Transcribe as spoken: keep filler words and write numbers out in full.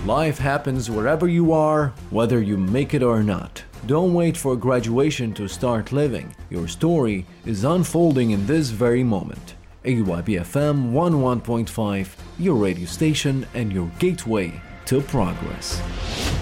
Life happens wherever you are, whether you make it or not. Don't wait for graduation to start living. Your story is unfolding in this very moment. A Y P F M one oh one point five, your radio station and your gateway to progress.